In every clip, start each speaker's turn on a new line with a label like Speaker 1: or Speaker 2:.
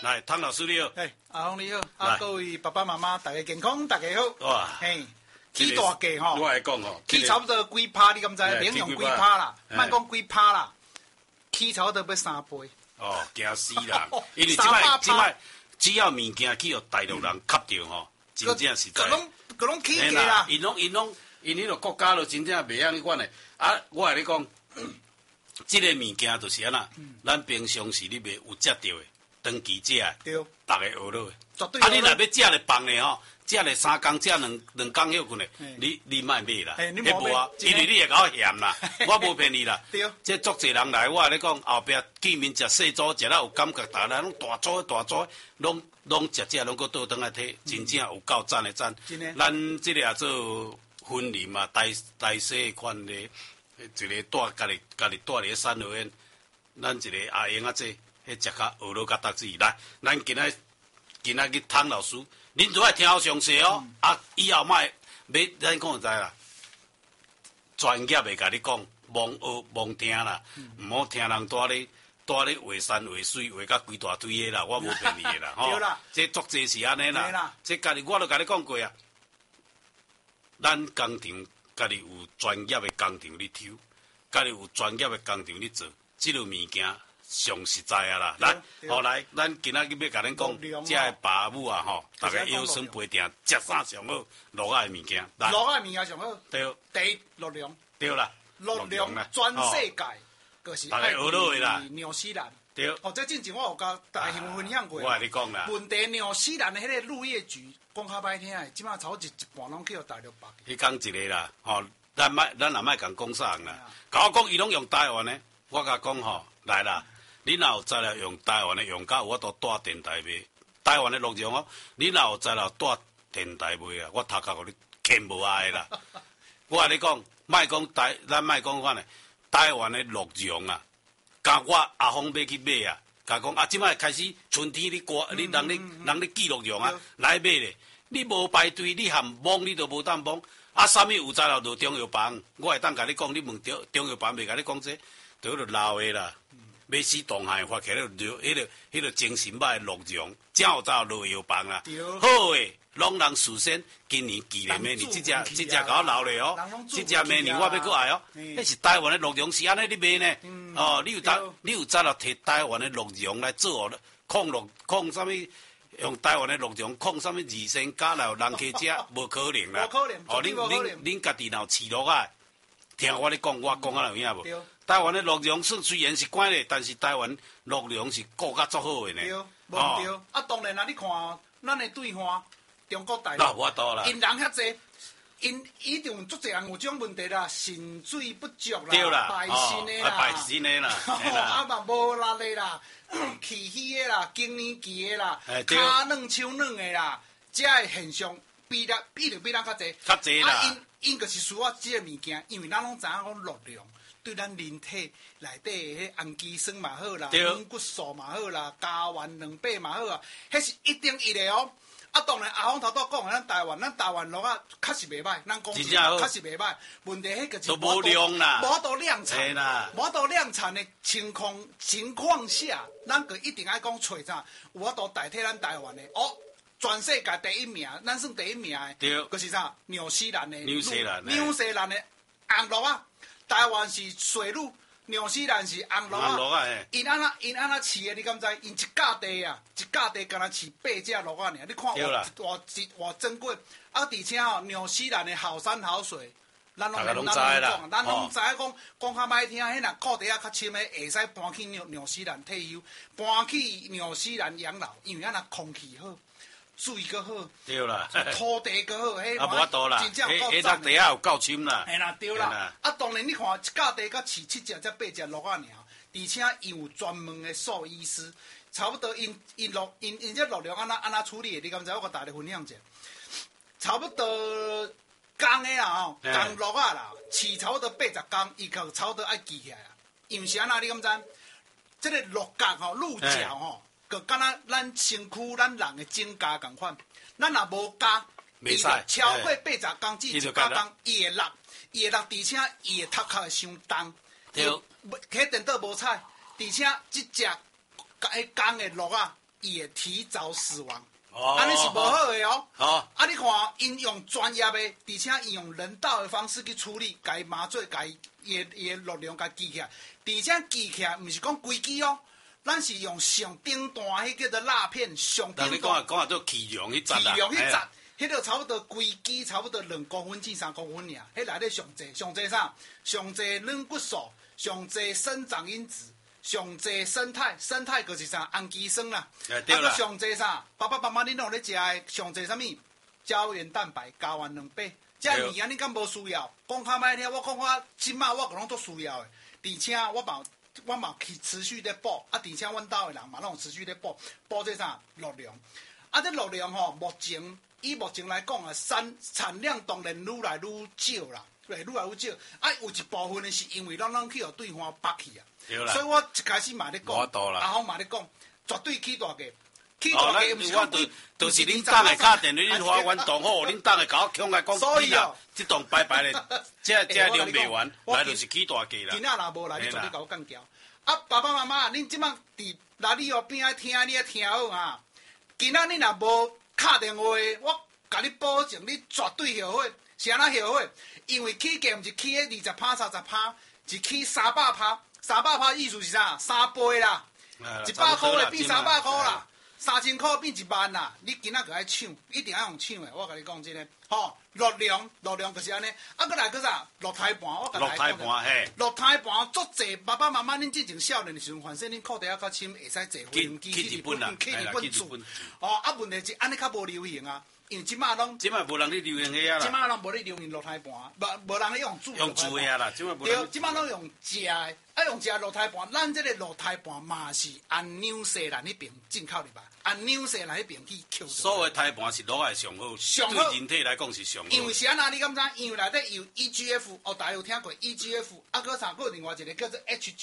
Speaker 1: 来，汤老师你好。
Speaker 2: 阿峰你好，各位爸爸妈妈，大家健康，大家好。
Speaker 1: 哇，
Speaker 2: 嘿，起大价吼，
Speaker 1: 我来讲吼，
Speaker 2: 起差不多几趴，你敢知？免用几趴啦，莫讲几趴啦，起差不多要3倍。
Speaker 1: 哦，惊死啦！因为即摆只要物件去互大陆人吸着吼，真正实在。
Speaker 2: 各拢起价啦。
Speaker 1: 因迄个国家就真正袂晓管的。啊，我来你讲，即个物件就是安那，咱平常时你袂有食到的，长期食的，
Speaker 2: 对，
Speaker 1: 逐个学落的。
Speaker 2: 绝对。
Speaker 1: 啊，你若要食咧放咧吼，食咧3工，食两工休困咧，你莫买啦，迄无啊，因为你会甲我嫌啦，我无骗你啦。
Speaker 2: 对。
Speaker 1: 即足侪人来，我咧讲后壁见面食细组，食了有感觉，大家拢大组，拢食拢搁倒转来摕，真正有够赞的赞。咱即个也做婚礼嘛，大细款的，一个带家己带伫个三合院，咱一个阿英啊姐，迄食较学落较得志。来，咱今仔日汤老师，恁都爱听好详细哦。啊，以后莫要咱讲就知啦。专业的甲你讲，罔学罔听啦，毋好听人带咧画山画水，画甲规大堆的啦，我无骗你的啦，吼。
Speaker 2: 对啦，
Speaker 1: 这足济是安尼啦。这家己我都甲你讲过啊。咱工厂家己有专业的工厂咧抽，家己有专业的工厂咧做，即落物件上实在啊啦。来，后来咱今仔日要甲恁讲，这爸母啊吼，大家腰酸背痛，食啥上好？落仔的物件。
Speaker 2: 落仔的物件上好。
Speaker 1: 对。
Speaker 2: 第一，鹿茸。
Speaker 1: 对啦。
Speaker 2: 鹿茸全世界就是爱纽西兰。
Speaker 1: 对。
Speaker 2: 哦，这之前我有甲大家分享过。
Speaker 1: 我甲你讲啦。
Speaker 2: 问题纽西兰的迄个绿叶菊，讲较歹听的，即马炒一半拢去互大陆拔去。
Speaker 1: 迄讲一个啦，吼，咱也莫共讲啥人啦。甲我讲伊拢用台湾的，我甲讲吼，来啦，你若有材料用台湾的，用到我都带电台卖。台湾的鹿茸哦，你若有材料带电台卖啊，我头壳互你欠无爱啦。我甲你讲，咱莫讲款的，台湾的鹿茸啊，甲我阿峰要去买啊，甲讲啊，即摆开始春天你挂，你人咧寄鹿茸啊，来买咧。你无排队，你含摸你都无当摸。啊，啥物有材料就中药房，我会当甲你讲，你问中药房袂甲你讲这，就迄个老的啦。要死动害发起来，迄个精神歹的鹿茸，正有材料落药房啦。好诶，拢人事先，今年记咧明年，即只甲我留咧哦，即只明年我要搁来哦。迄是台湾的鹿茸是安尼咧卖呢。哦，你有材料摕台湾的鹿茸来做抗啥物？用台湾的鹿茸抗什么二仙甲来人去食，无可能啦。
Speaker 2: 无可能，
Speaker 1: 哦，恁家己若饲鹿啊，听我咧讲，我讲啊有影无？台湾的鹿茸虽然是乖咧，但是台湾鹿茸是顾甲足好的呢。
Speaker 2: 对，无对。啊，当然啦，你看咱的对岸中国大陆，因人遐济，因一定足济人有种问题啦，肾水不足啦，败肾的啦，啊嘛无力的啦。气虚的啦，更年期的啦，骹软手软的啦，这个现象比咱较济。
Speaker 1: 较济啦。
Speaker 2: 啊，因就是需要这个物件，因为咱拢知影讲鹿茸对咱人体内底的氨基酸嘛好啦，软骨素嘛好啦，胶原蛋白嘛好啊，迄是一定一的哦。啊，当然阿峰头拄讲的，咱台湾鹿啊，确实袂歹，咱讲确实袂歹。问题迄个就
Speaker 1: 无量啦，
Speaker 2: 无到量产，无到量产的情况下，咱就一定爱讲找啥，有法度代替咱台湾的哦。全世界第一名，咱算第一名的，
Speaker 1: 对，
Speaker 2: 就是啥？纽西兰的
Speaker 1: 纽西兰
Speaker 2: 的红鹿啊，台湾是水鹿。纽西兰是红鹿啊，因安那饲的，你敢知？因一架地啊，一架地敢若饲8只鹿啊尔。你看偌珍贵，啊！而且吼，纽西兰的好山好水，咱拢知啦。咱拢知影讲较歹听，迄若裤底啊较深的，会使搬去纽西兰退休，搬去纽西兰养老，因为安那空气好。水阁好，
Speaker 1: 对啦，
Speaker 2: 土地阁好，
Speaker 1: 迄无法度啦，迄笪地啊有够深啦，
Speaker 2: 嘿啦对啦，啊当然你看一架地甲饲7只才8只鹿仔尔，而且伊有专门的兽医师，差不多因这鹿茸安那处理的，你敢知？我甲大家分享者，差不多公的啦吼，公鹿仔啦，饲差不多80公，伊可差不多爱记起来啦，因为是安那你敢知？这个鹿角吼，鹿角吼。就敢若咱身躯咱人的指甲共款，咱若无加，伊就超过80公至100公，伊会落，而且伊的头壳会伤重，迄电脑无彩，而且即只迄公的鹿啊， 伊会提早死亡。
Speaker 1: 哦，
Speaker 2: 安尼是无好的哦。
Speaker 1: 好，
Speaker 2: 啊，你看，因用专业的，而且因用人道的方式去处理，甲伊麻醉，甲伊的热量甲记起来，而且记起来，毋是讲规支哦，咱是用上顶端迄叫做蜡片，上顶
Speaker 1: 你
Speaker 2: 端。
Speaker 1: 讲做气量迄阵
Speaker 2: 体
Speaker 1: 啦，
Speaker 2: 量迄阵，迄个差不多规支差不多2公分至3公分尔，迄内底上济啥？上济软骨素，上济生长因子。上济生态就是啥氨基酸啦，
Speaker 1: 对啦。
Speaker 2: 上济啥？爸爸妈妈恁拢咧食的上济啥物？胶原蛋白加完2倍，这物件你敢无需要？讲较歹听，我讲我即马我拢都需要的，而且我嘛去持续咧补，而且阮兜的人嘛拢持续咧补这啥热量。这热量目前来讲啊，产量当然愈来愈少啦，愈来愈少。有一部分的是因为咱去对方拔去啊。所以我一开始嘛咧讲，阿峰嘛咧讲，绝对起大价，起大价，毋是讲
Speaker 1: 就是恁党的打电话，恁花园同好，恁党的甲我抢来讲，
Speaker 2: 所以哦，
Speaker 1: 这栋拜拜咧，这量卖完，来就是起大价啦。
Speaker 2: 今仔若无来，你绝对甲我干掉。爸爸妈妈，恁即摆伫来你后边仔听，你听好啊。今仔你若无敲电话，我甲你保证，你绝对后悔。是安怎后悔？因为起价毋是起迄20%、30%，是起300%。300%意思是啥？3倍啦，100块的变300块啦，3000块变1万啦。你今仔个爱抢，一定要用抢的。我甲你讲真个，热量就是安尼。搁来个啥？落胎盘，我甲你讲。
Speaker 1: 嘿。
Speaker 2: 落胎盘足济，爸爸妈妈恁之前少年的时阵，反正恁裤底较深，会使坐飞机去日本住。问题是安尼较无流行啊。因为即马
Speaker 1: 无人咧流行遐啦，
Speaker 2: 即马拢无咧流行落胎盘，无人咧用煮
Speaker 1: 的啦，
Speaker 2: 对，即马拢用食的，用食落胎盘。咱这个落胎盘嘛是按纽西兰迄边进口入来，按纽西兰迄边去扣。
Speaker 1: 所有胎盘是落来上好，对人体来讲是上好。
Speaker 2: 因为是安那，你敢知？因为内底有 EGF， 大家有听过 EGF， 搁啥？搁有另外一个叫做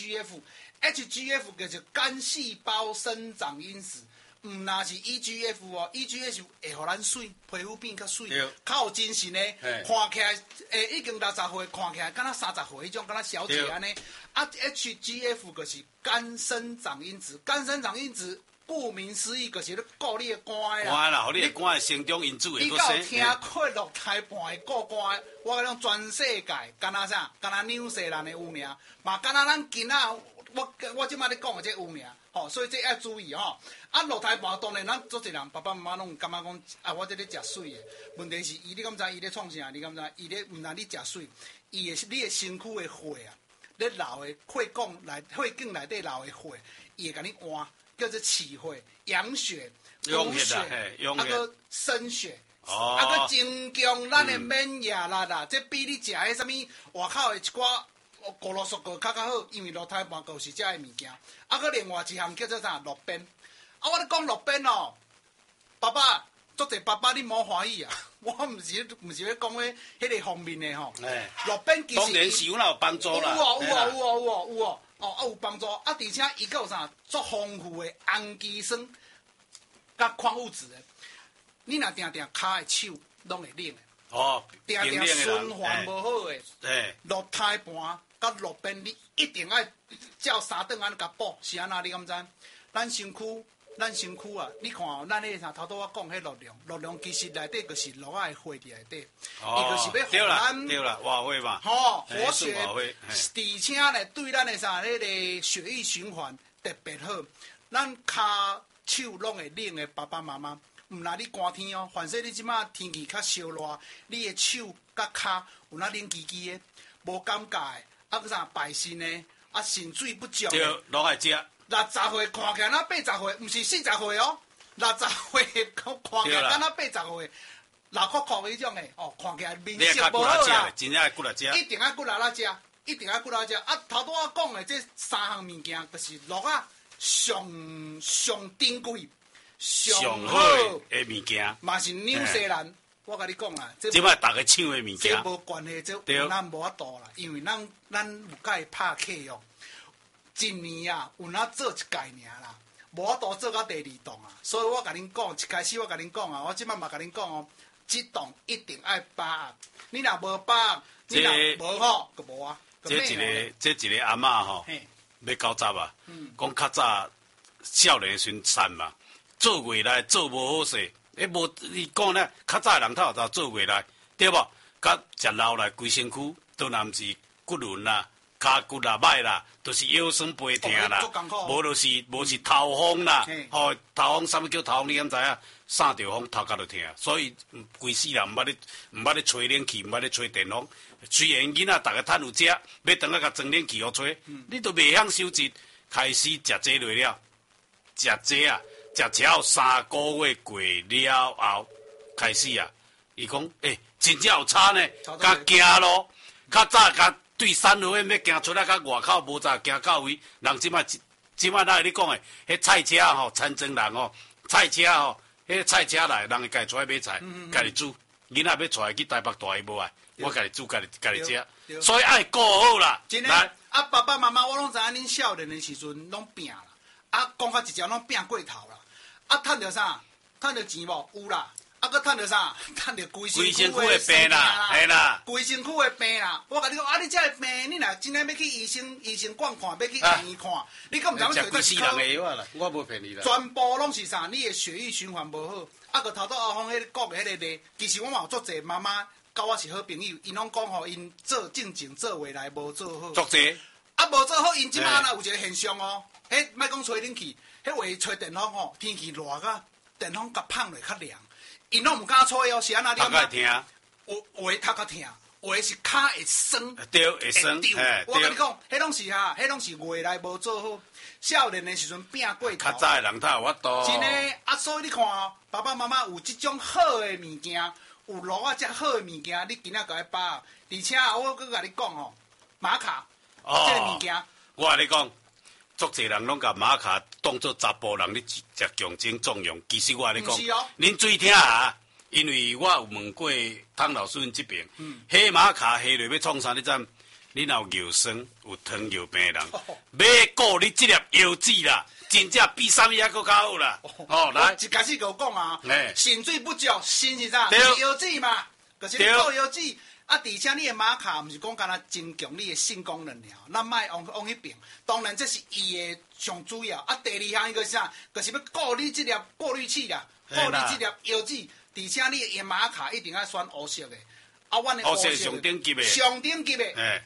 Speaker 2: HGF，HGF 叫做干细胞生长因子。那是 EGF 哦 ，EGF 会互咱水，皮肤变较水，较有精神的，看起来已经60岁，看起来敢若30岁迄种，敢若小姐安尼。HGF 就是肝生长因子，肝生长因子顾名思义就是咧顾你的肝啦。
Speaker 1: 肝啦，互你的肝的生长因子会搁生。
Speaker 2: 你有听过落胎盘的顾肝？我甲你讲，全世界敢若啥？敢若纽西兰的有尔，嘛敢若咱今仔我即摆咧讲的这有尔。所以这要注意落胎盘当然咱足侪人爸爸妈妈拢感觉讲我这咧食水的，问题是伊你敢知伊咧创啥？你敢知伊咧毋但你食水，伊的你的身躯的血啊，咧流的血管内底流的血，伊会甲你换，叫做气血、养血、补血，个生血。个增强咱的免疫力啦，这比你食迄啥物外口的一寡咕噜素较好，因为落胎盘就是这个物件。个另外一项叫做啥？鹿鞭。我咧讲鹿鞭哦，爸爸，足侪爸爸你莫欢喜啊！我毋是咧讲迄个方面的鹿鞭其实
Speaker 1: 当然是有帮助啦。
Speaker 2: 有有帮助。而且伊个有啥？足丰富的氨基酸甲矿物质的。你若定骹的手拢会冷的。定循环无好的。落胎盘甲鹿鞭，你一定爱照3顿安尼甲补，是安那？你敢知？咱身躯啊！你看咱迄啥头拄我讲迄热量其实内底就是落啊的血伫内底，伊就是要互咱
Speaker 1: 对啦，活血嘛，
Speaker 2: 活血，而且咧对咱的啥迄个血液循环特别好。咱骹手拢会冷的爸爸妈妈，毋那你寒天哦，凡说你即马天气较烧热，你的手甲骹有那冷叽叽的，无感觉的，个啥败肾的，肾水不足的，
Speaker 1: 对，拢爱食。
Speaker 2: 60岁看起来那80岁，毋是40岁哦，60岁看起来敢那80岁，老壳壳迄种的看起来面色无好啦。
Speaker 1: 真正爱骨来食，
Speaker 2: 一定爱骨来食，一定爱骨来食。头拄我讲的这3项物件，就是鹿啊上珍贵、上好
Speaker 1: 的物件，
Speaker 2: 嘛是纽西兰。我甲你讲啦，
Speaker 1: 即摆大家抢的物件，
Speaker 2: 这无关系，这咱无法度啦，因为咱有甲拍客约。一年啊，有哪做一届尔啦，无法度做到第2档啊。所以我甲恁讲，一开始我甲恁讲啊，我即摆嘛甲恁讲哦，这档一定爱把握。你若无把握，你若无好，就无啊。
Speaker 1: 这一个阿嬷要90啊，讲较早少年时阵瘦嘛， 做月内做无好势，无你讲咧，较早人头就做月内，对无？甲食老来规身躯都若毋是骨轮啦、骹骨啦、歹啦，都是腰酸背痛啦，无就是头风啦，吼头风，啥物叫头风？你敢知影？散着风头壳就痛，所以规世人毋捌咧吹冷气，毋捌咧吹电风。虽然囡仔逐个趁有食，要等下甲装冷气互吹，你都袂晓收集，开始食这落了，食这啊，食超3个月过了后，开始啊，伊讲真正有差呢，甲惊咯，较早甲对3合院要行出来，甲外口无早行到位，人即摆哪会你讲诶？迄菜车吼，田庄人吼，菜车吼，迄菜车来，人会家己出来买菜，家己煮。囡仔要出来去台北大伊无爱，我家己煮，家己食，所以爱顾好啦。
Speaker 2: 真诶，啊爸爸妈妈，我拢知影恁少年的时阵拢拼啦，啊讲较直接拢拼过头啦，啊趁着啥？趁着钱无？有啦。啊，佮趁着啥？趁着规身躯的病啦，
Speaker 1: 系啦，
Speaker 2: 规身躯的病啦。我甲你讲，啊，你这个病，你若真诶要去医生馆看，要去医院看，你敢毋知影
Speaker 1: 食规世人的药啦？我无骗你啦。
Speaker 2: 全部拢是啥？你的血液循环无好。啊，佮头拄阿峰迄个讲的迄个咧，其实我嘛有足侪妈妈甲我是好朋友，因拢讲吼，因做正经做未来无做好。
Speaker 1: 足侪。
Speaker 2: 啊，无做好，因即摆有一个现象哦，迄莫讲吹冷气，迄话吹电风吼，天气热甲电风甲放落较凉。因拢毋敢吹哦，是安那？你
Speaker 1: 头壳痛，
Speaker 2: 有的头壳痛，有的是骹会酸，
Speaker 1: 对，会酸。
Speaker 2: 我跟你讲，迄拢是迄拢是月内无做好，少年的时阵拼过头。
Speaker 1: 较早的人头有法度。
Speaker 2: 真诶，啊，所以你看哦，爸爸妈妈有即种好的物件，有路啊，遮好的物件，你今仔甲伊把，而且我搁甲你讲哦，玛卡，这个物件，
Speaker 1: 我甲你讲。足侪人拢甲马卡当作查甫人咧食强精壮阳，其实我甲你讲，恁注意听啊，因为我有问过汤老师因这边，黑马卡下落要创啥？你知？你若有腰酸、有糖尿病的人，要顾你这粒腰子啦，真正比啥物还搁较好啦。哦，来，
Speaker 2: 一开始甲我讲啊，肾水不足，肾是啥？腰子嘛，就是顾腰子。啊，而且你的玛卡毋是讲干那增强你的性功能了，咱莫往迄边。当然这是伊的上主要。啊，第二项伊个啥？就是要顾你这粒过滤器啦，顾你这粒腰子，而且你的玛卡一定要选黑色的。啊，阮的
Speaker 1: 黑色上顶级的，
Speaker 2: 上顶级的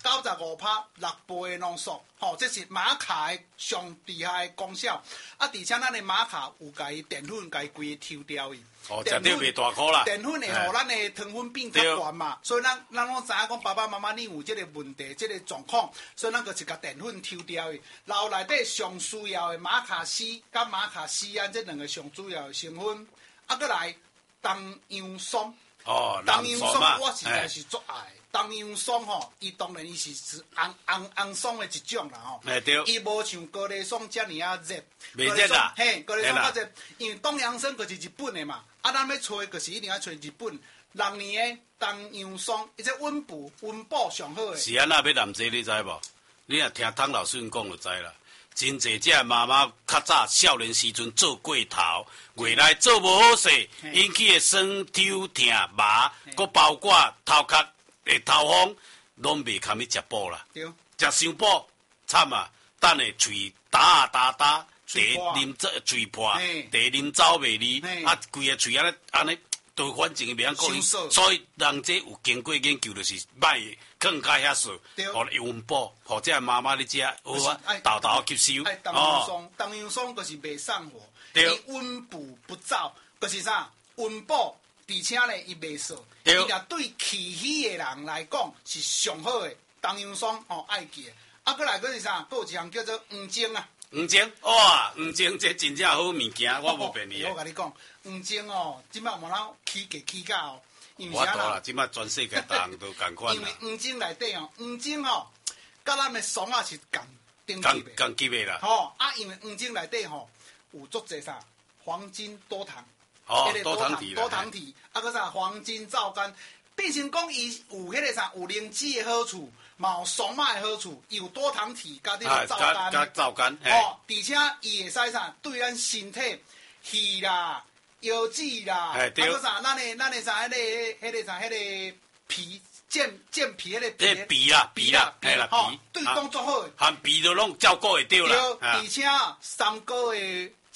Speaker 2: ，95%6倍的浓缩，吼，这是玛卡的上厉害的功效。啊，而且咱的玛卡有甲伊淀粉甲伊规个抽掉伊。
Speaker 1: 哦，食着袂大颗啦。
Speaker 2: 淀粉会互咱的糖分变较悬嘛，所以咱拢知影讲爸爸妈妈你有这个问题、这个状况，所以咱就是甲淀粉抽掉伊。然后内底上需要的马卡西甲马卡西胺这两个上主要的成分，啊，搁来东洋松。
Speaker 1: 哦，
Speaker 2: 东洋松我实在是足爱。东洋松吼，伊当然伊是红松的一种啦吼。
Speaker 1: 对。
Speaker 2: 伊无像高丽松遮尔啊热。
Speaker 1: 袂热啦。
Speaker 2: 嘿，高丽松较热，因为东洋松就是日本的嘛。啊，咱要找就是一定要找日本6年的东洋松，伊这温补上好的。
Speaker 1: 是安那要南济你知无？你若听汤老师讲就知啦。真侪只妈妈较早少年时阵做过头，未来做无好势，引起的酸、抽、痛、麻，佮包括头壳的头风，拢袂堪去食补啦。
Speaker 2: 对，
Speaker 1: 食伤补惨啊！等下喙打，第啉喙破，第啉走袂离，啊，规个喙安尼。都反正袂晓顾，所以人这有经过研究，就是卖更加遐数，互你温补，或者妈妈你食，好啊，豆吸收。
Speaker 2: 东洋松就是袂上火，伊温补不燥，就是啥温补，而且咧伊袂涩，伊若对气虚的人来讲是上好的。东洋松哦爱记的，啊，过来是啥？佫有一项叫做黄精啊。
Speaker 1: 黄精哇，黄精这真正好物件，我无骗你。
Speaker 2: 我甲你讲，黄精哦，即摆无人起价哦。
Speaker 1: 我懂啦，即摆全世界人都共款啦。
Speaker 2: 因为黄精内底哦，黄精哦，甲咱的松啊是共等级的。
Speaker 1: 共级的啦。
Speaker 2: 吼啊，因为黄精内底吼有足侪啥黄金多糖。
Speaker 1: 哦，多糖体。
Speaker 2: 多糖体，啊个啥黄金皂苷，变成讲伊有迄个啥有灵芝的好处。嘛有松马的好处，有多糖体加啲皂苷，
Speaker 1: 加皂苷，
Speaker 2: 哦，而且伊会使啥对咱身体气啦、腰子啦，啊个啥，咱的啥迄个皮健皮迄个
Speaker 1: 皮啦，系啦皮，
Speaker 2: 对动作好，
Speaker 1: 含皮都拢照顾会到啦。
Speaker 2: 而且3个月。这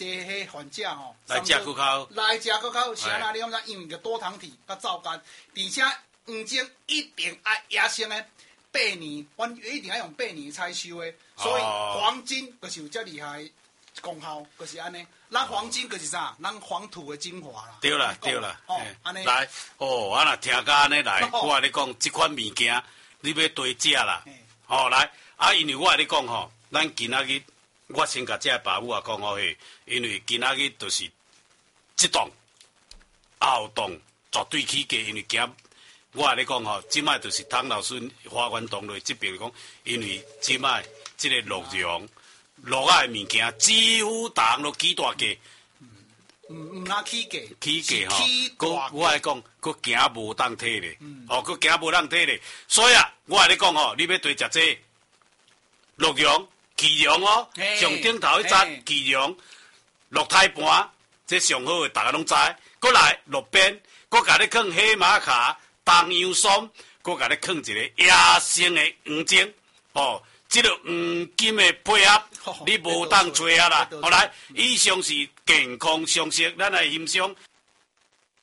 Speaker 2: 患者吼，
Speaker 1: 来食骨口，
Speaker 2: 来食骨口，是安那？你感觉？因为个多糖体甲皂苷，而且黄金一定爱野生的8年，阮一定要用8年采收的，所以黄金就是有遮厉害的功效，就是安尼。咱黄金就是啥？咱黄土的精华啦。
Speaker 1: 对啦，对啦。
Speaker 2: 哦，安尼。
Speaker 1: 来，哦，我若听甲安尼来，我甲你讲，即款物件你要多食啦。哦，来，因为我甲你讲吼，咱今仔日。我先甲这爸母也讲好去，因为今仔日就是这栋后栋绝对起价，因为今我甲你讲吼，即摆就是汤老师花园东路这边讲，因为即摆这个鹿茸、鹿仔的物件几乎大人都起大价。
Speaker 2: 唔哪起价？
Speaker 1: 起价吼，我来讲，佫行无当摕咧，佫行无当摕咧，所以啊，我甲你讲吼，你要多食这鹿茸。鸡茸哦，上顶头迄只鸡茸，鹿胎盘，这上好诶，大家拢知。过来路边，搁甲你放黑马卡、东洋松，搁甲你放一个野生诶黄金，哦，即个黄金诶配合，你无当找啊啦。后来，以上是健康常识，咱来欣赏